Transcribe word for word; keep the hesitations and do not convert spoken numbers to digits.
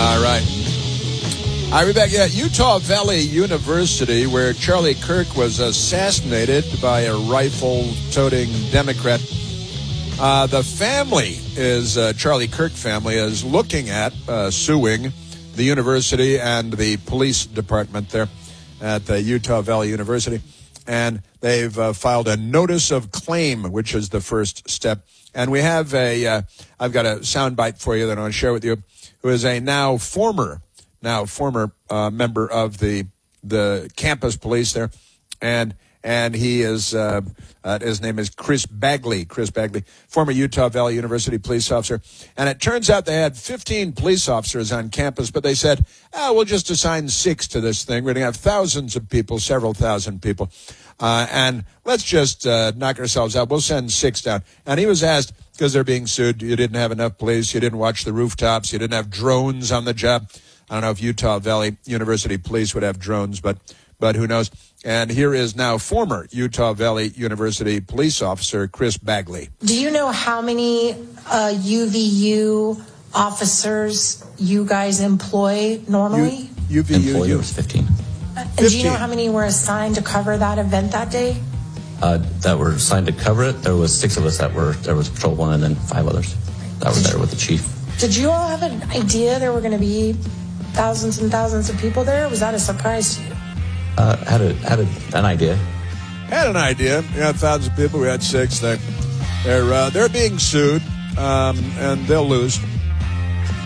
All right. All right, we're back at Utah Valley University, where Charlie Kirk was assassinated by a rifle-toting Democrat. Uh, the family is, uh, Charlie Kirk family, is looking at uh, suing the university and the police department there at the Utah Valley University. And they've uh, filed a notice of claim, which is the first step. And we have a, uh, I've got a soundbite for you that I want to share with you, who is a now former, now former uh, member of the the campus police there, and and he is uh, uh, his name is Chris Bagley. Chris Bagley, former Utah Valley University police officer. And it turns out they had fifteen police officers on campus, but they said, "Oh, we'll just assign six to this thing. We're going to have thousands of people, several thousand people, uh, and let's just uh, knock ourselves out. We'll send six down." And he was asked, because they're being sued, you didn't have enough police, you didn't watch the rooftops, you didn't have drones on the job. I don't know if Utah Valley University police would have drones, but but who knows. And here is now former Utah Valley University police officer Chris Bagley. Do you know how many uh, U V U officers you guys employ normally? U- UVU Employee was fifteen. Uh, do you know how many were assigned to cover that event that day? Uh, that were assigned to cover it. There was six of us that were, there was patrol one and then five others that were there with the chief. Did you all have an idea there were going to be thousands and thousands of people there? Or was that a surprise to you? Uh, had a, had a, an idea. Had an idea. We had thousands of people. We had six. They, they're uh, they're being sued, um, and they'll lose.